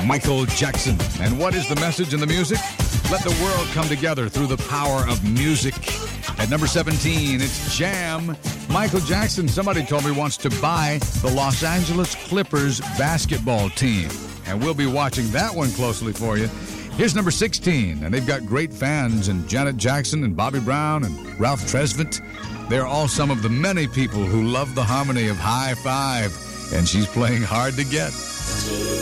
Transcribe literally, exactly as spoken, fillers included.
Michael Jackson. And what is the message in the music? Let the world come together through the power of music. At number seventeen, it's Jam. Michael Jackson, somebody told me, wants to buy the Los Angeles Clippers basketball team. And we'll be watching that one closely for you. Here's number sixteen, and they've got great fans, and Janet Jackson and Bobby Brown and Ralph Tresvant. They're all some of the many people who love the harmony of High Five, and she's playing Hard to Get.